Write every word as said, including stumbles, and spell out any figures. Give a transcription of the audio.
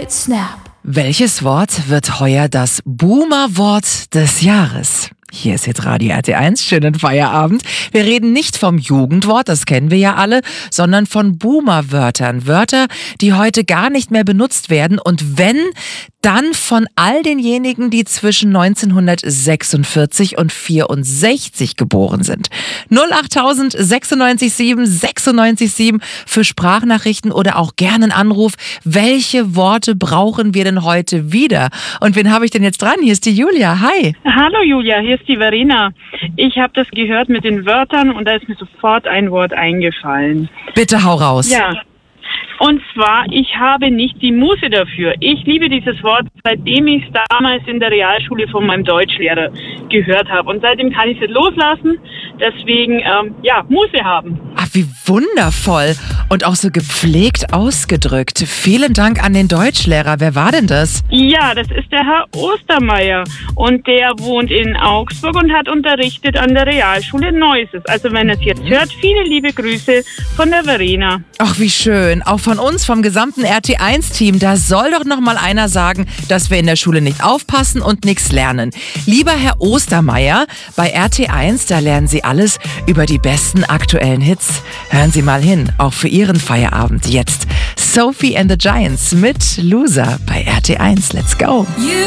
Right Snap. Welches Wort wird heuer das Boomer-Wort des Jahres? Hier ist jetzt Radio R T eins, schönen Feierabend. Wir reden nicht vom Jugendwort, das kennen wir ja alle, sondern von Boomer-Wörtern. Wörter, die heute gar nicht mehr benutzt werden und wenn, dann von all denjenigen, die zwischen neunzehnhundertsechsundvierzig und vierundsechzig geboren sind. null acht tausend sechsundneunzig sieben sechsundneunzig sieben für Sprachnachrichten oder auch gerne einen Anruf. Welche Worte brauchen wir denn heute wieder? Und wen habe ich denn jetzt dran? Hier ist die Julia. Hi. Hallo Julia, hier ist die Verena. Ich habe das gehört mit den Wörtern und da ist mir sofort ein Wort eingefallen. Bitte hau raus. Ja. Und zwar, ich habe nicht die Muße dafür. Ich liebe dieses Wort, seitdem ich es damals in der Realschule von meinem Deutschlehrer gehört habe. Und seitdem kann ich es nicht loslassen. Deswegen, ähm, ja, Muße haben. Ach, wie wundervoll. Und auch so gepflegt ausgedrückt. Vielen Dank an den Deutschlehrer. Wer war denn das? Ja, das ist der Herr Ostermeier. Und der wohnt in Augsburg und hat unterrichtet an der Realschule Neuses. Also wenn er es jetzt hört, viele liebe Grüße von der Verena. Ach, wie schön. Auch von uns, vom gesamten R T eins Team, da soll doch noch mal einer sagen, dass wir in der Schule nicht aufpassen und nichts lernen. Lieber Herr Ostermeier, bei R T eins, da lernen Sie alles über die besten aktuellen Hits. Hören Sie mal hin, auch für Ihren Feierabend jetzt. Sophie and the Giants mit Loser bei R T eins. Let's go.